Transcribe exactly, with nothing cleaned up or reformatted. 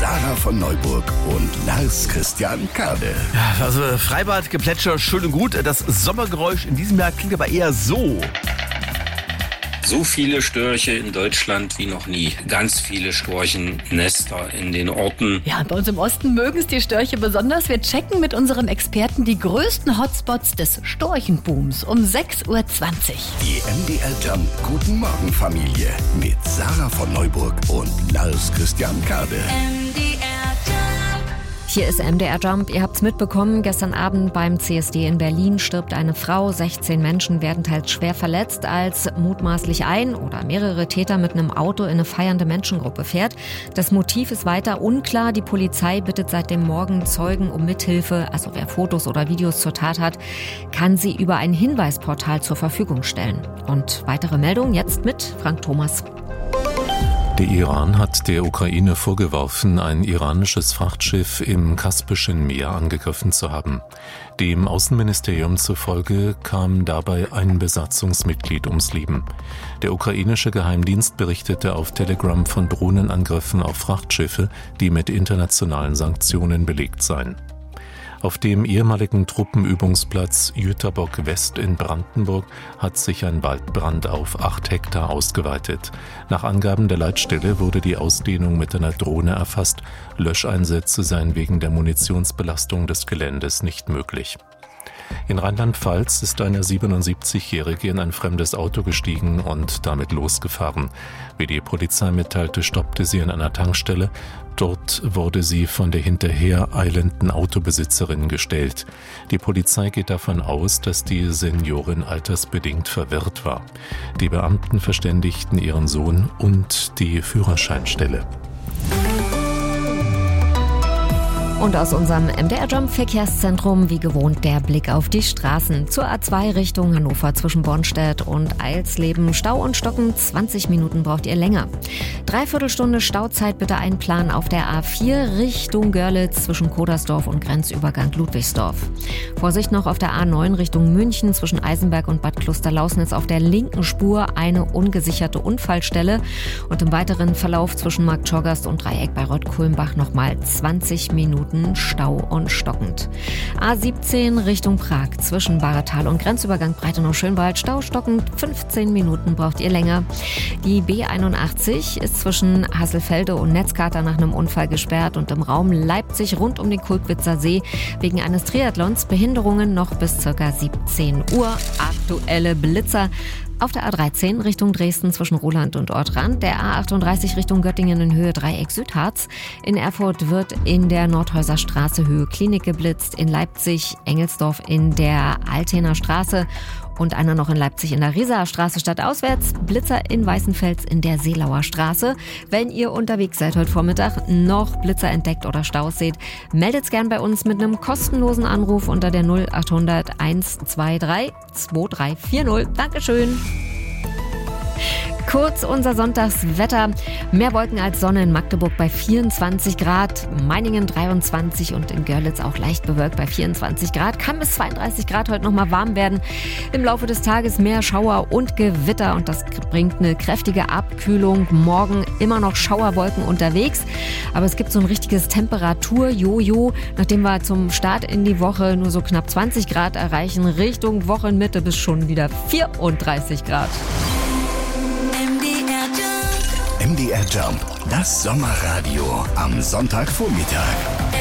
Sarah von Neuburg und Lars Christian Kade. Ja, also Freibad, Geplätscher, schön und gut. Das Sommergeräusch in diesem Jahr klingt aber eher so. So viele Störche in Deutschland wie noch nie. Ganz viele Storchennester in den Orten. Ja, bei uns im Osten mögen es die Störche besonders. Wir checken mit unserem Experten die größten Hotspots des Storchenbooms um sechs Uhr zwanzig. Die M D R Jump Guten Morgen Familie mit Sarah von Neuburg und Lars Christian Kade. Hier ist M D R Jump. Ihr habt's mitbekommen, gestern Abend beim C S D in Berlin stirbt eine Frau. sechzehn Menschen werden teils schwer verletzt, als mutmaßlich ein oder mehrere Täter mit einem Auto in eine feiernde Menschengruppe fährt. Das Motiv ist weiter unklar. Die Polizei bittet seit dem Morgen Zeugen um Mithilfe. Also wer Fotos oder Videos zur Tat hat, kann sie über ein Hinweisportal zur Verfügung stellen. Und weitere Meldungen jetzt mit Frank Thomas. Der Iran hat der Ukraine vorgeworfen, ein iranisches Frachtschiff im Kaspischen Meer angegriffen zu haben. Dem Außenministerium zufolge kam dabei ein Besatzungsmitglied ums Leben. Der ukrainische Geheimdienst berichtete auf Telegram von Drohnenangriffen auf Frachtschiffe, die mit internationalen Sanktionen belegt seien. Auf dem ehemaligen Truppenübungsplatz Jüterbock West in Brandenburg hat sich ein Waldbrand auf acht Hektar ausgeweitet. Nach Angaben der Leitstelle wurde die Ausdehnung mit einer Drohne erfasst. Löscheinsätze seien wegen der Munitionsbelastung des Geländes nicht möglich. In Rheinland-Pfalz ist eine siebenundsiebzigjährige in ein fremdes Auto gestiegen und damit losgefahren. Wie die Polizei mitteilte, stoppte sie an einer Tankstelle. Dort wurde sie von der hinterher eilenden Autobesitzerin gestellt. Die Polizei geht davon aus, dass die Seniorin altersbedingt verwirrt war. Die Beamten verständigten ihren Sohn und die Führerscheinstelle. Und aus unserem M D R Jump Verkehrszentrum wie gewohnt der Blick auf die Straßen. Zur A zwei Richtung Hannover zwischen Bornstedt und Eilsleben. Stau und Stocken, zwanzig Minuten braucht ihr länger. Dreiviertelstunde Stauzeit bitte einplanen auf der A vier Richtung Görlitz zwischen Kodersdorf und Grenzübergang Ludwigsdorf. Vorsicht noch auf der A neun Richtung München zwischen Eisenberg und Bad Klosterlausnitz auf der linken Spur eine ungesicherte Unfallstelle. Und im weiteren Verlauf zwischen Marktschorgast und Dreieck bei Rott-Kulmbach nochmal zwanzig Minuten Stau und stockend. A siebzehn Richtung Prag zwischen Bahretal und Grenzübergang Breitenau-Schönwald. Stau stockend, fünfzehn Minuten braucht ihr länger. Die B einundachtzig ist zwischen Hasselfelde und Netzkater nach einem Unfall gesperrt und im Raum Leipzig rund um den Kulkwitzer See wegen eines Triathlons Behinderungen noch bis ca. siebzehn Uhr. Aktuelle Blitzer. Auf der A dreizehn Richtung Dresden zwischen Roland und Ortrand, der A achtunddreißig Richtung Göttingen in Höhe Dreieck Südharz. In Erfurt wird in der Nordhäuser Straße Höhe Klinik geblitzt, in Leipzig Engelsdorf in der Altener Straße und einer noch in Leipzig in der Rieser Straße stadtauswärts, Blitzer in Weißenfels in der Seelauer Straße. Wenn ihr unterwegs seid heute Vormittag, noch Blitzer entdeckt oder Staus seht, meldet's gern bei uns mit einem kostenlosen Anruf unter der null achthundert hundertzweiundzwanzig zweiunddreißig vierzig. Dankeschön. Kurz unser Sonntagswetter. Mehr Wolken als Sonne in Magdeburg bei vierundzwanzig Grad, Meiningen dreiundzwanzig und in Görlitz auch leicht bewölkt bei vierundzwanzig Grad. Kann bis zweiunddreißig Grad heute noch mal warm werden. Im Laufe des Tages mehr Schauer und Gewitter und das bringt eine kräftige Abkühlung. Morgen immer noch Schauerwolken unterwegs, aber es gibt so ein richtiges Temperatur-Jojo. Nachdem wir zum Start in die Woche nur so knapp zwanzig Grad erreichen, Richtung Wochenmitte bis schon wieder vierunddreißig Grad. M D R Jump, das Sommerradio am Sonntagvormittag.